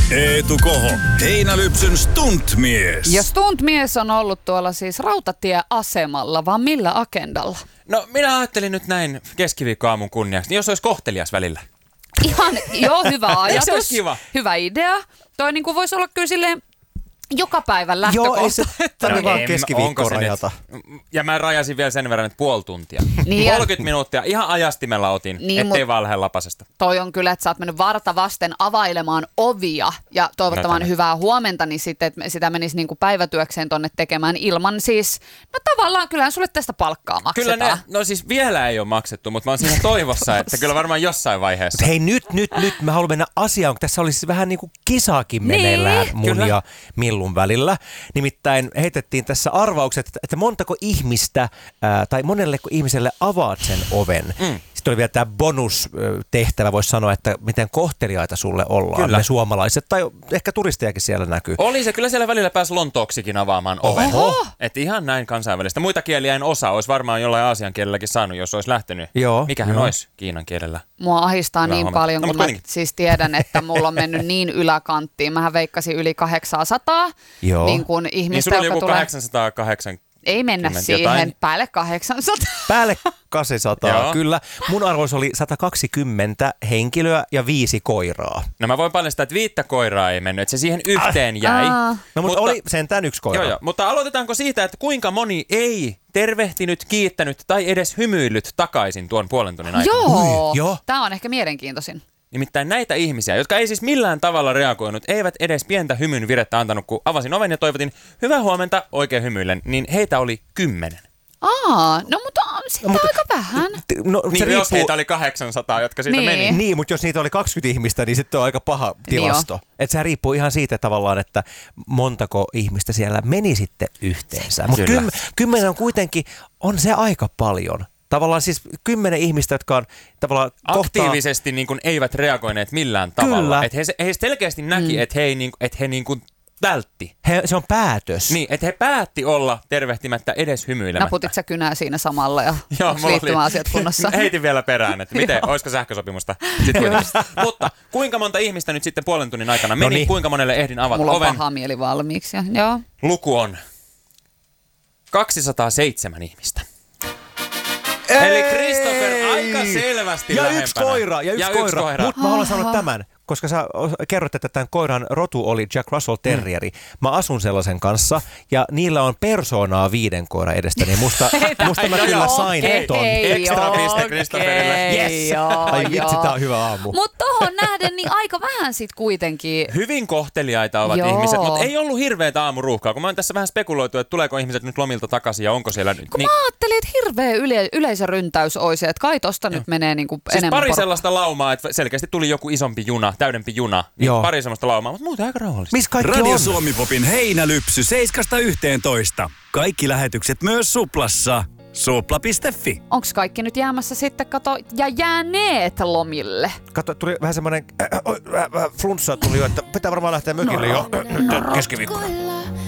Eetu Koho, Heinälypsyn stuntmies. Ja stuntmies on ollut tuolla siis rautatieasemalla, vaan millä agendalla? No minä ajattelin nyt näin keskiviikkoaamun kunniaksi, niin jos olisi kohtelias välillä. Ihan, joo, hyvä ajatus. Se olisi kiva? Hyvä idea. Toi niin kuin voisi olla kyllä silleen joka päivän lähtökohta. Joo, ei se tarvitse vaan keskiviikkoa rajata. Ja mä rajasin vielä sen verran, että puoli tuntia. Niin 30 minuuttia, ihan ajastimella otin, niin, ettei vaan lähde lapasesta. Toi on kyllä, että sä oot mennyt varta vasten availemaan ovia ja toivottamaan hyvää huomenta, niin sitten että sitä menisi niin kuin päivätyökseen tonne tekemään ilman siis, no tavallaan kyllähän sulle tästä palkkaa maksetaan. Kyllä no siis vielä ei ole maksettu, mutta mä oon siinä toivossa, että kyllä varmaan jossain vaiheessa. Hei nyt, mä haluan mennä asiaan, kun tässä olisi vähän niin kuin kisaakin meneillään mun kyllä. Ja Millun välillä. Nimittäin heitettiin tässä arvaukset, että montako ihmistä tai monelleko ihmiselle avaat sen oven. Sitten oli vielä tämä bonustehtävä, voisi sanoa, että miten kohteliaita sulle ollaan, kyllä. Me suomalaiset, tai ehkä turistejakin siellä näkyy. Oli se, kyllä siellä välillä pääsi Lontooksikin avaamaan oven. Että ihan näin kansainvälistä. Muita kieliä en osaa, olisi varmaan jollain aasian kielelläkin saanut, jos olisi lähtenyt. Joo, mikähän olisi kiinan kielellä? Mua ahistaa niin paljon, no, kun mä siis tiedän, että mulla on mennyt niin yläkanttiin. Mähän veikkasin yli 800. Joo. Niin kuin ihmistä, niin sulla oli joku tulee... 880. Ei mennä siihen, jotain. päälle 800. Päälle 800, kyllä. Mun arvois oli 120 henkilöä ja 5 koiraa. No mä voin paljastaa, että 5 koiraa ei mennyt, että se siihen yhteen jäi. No mutta oli sentään 1 koira. Joo, mutta aloitetaanko siitä, että kuinka moni ei tervehtinyt, kiittänyt tai edes hymyillyt takaisin tuon puolen tunnin aikana? Joo. Tää on ehkä mielenkiintoisin. Nimittäin näitä ihmisiä, jotka ei siis millään tavalla reagoinut, eivät edes pientä hymyn virettä antanut, kun avasin oven ja toivotin hyvää huomenta oikein hymyillen, niin heitä oli 10. No mutta sitten aika vähän. No, niin jos heitä oli 800, jotka siitä meni. Niin, mutta jos niitä oli 20 ihmistä, niin sitten on aika paha tilasto. Että sehän riippuu ihan siitä tavallaan, että montako ihmistä siellä meni sitten yhteensä. Mutta 10 on kuitenkin, on se aika paljon. Tavallaan siis 10 ihmistä, jotka on tavallaan aktiivisesti niin kuin eivät reagoineet millään tavalla. Että he selkeästi näki, että he niin kuin vältti. Se on päätös. Niin, että he päätti olla tervehtimättä edes hymyilemättä. Naputit sä kynää siinä samalla ja liittymäasiat kunnossa? Heitin vielä perään, että miten, olisiko sähkösopimusta? Mutta kuinka monta ihmistä nyt sitten puolen tunnin aikana meni? Niin. Kuinka monelle ehdin avata oven? Mulla on paha mieli valmiiksi. Joo. Luku on 207 ihmistä. Eli Christopher aika selvästi lähempänä. Ja yksi koira. Mutta mä haluan sanoa tämän, koska sä kerrot, että tämän koiran rotu oli Jack Russell Terrieri. Mä asun sellaisen kanssa ja niillä on persoonaa 5 koiran edestä, niin musta mä kyllä sain ton. Ekstra piste Christopherille. Yes. Ai vitsi, tää on hyvä aamu. Mutta tohon nähden niin aika vähän sit kuitenkin. Hyvin kohteliaita ovat ihmiset, mutta ei ollut hirveätä aamuruuhkaa. Kun mä oon tässä vähän spekuloitu, että tuleeko ihmiset nyt lomilta takaisin ja onko siellä... Kun mä ajattelin, että hirveä yleisöryntäys olisi, että kai tosta nyt menee niinku siis enemmän pari sellaista laumaa, että selkeästi tuli joku isompi juna, täydempi juna. Niin pari sellaista laumaa, mutta muuten aika rauhallista. Missä kaikki Radio on? Suomi-popin Heinälypsy 7–11. Kaikki lähetykset myös Suplassa. Supla.fi. Onks kaikki nyt jäämässä sitten, kato, ja jääneet lomille? Kato, tuli vähän semmoinen flunssa tuli jo, että pitää varmaan lähteä mökille jo keskiviikkona.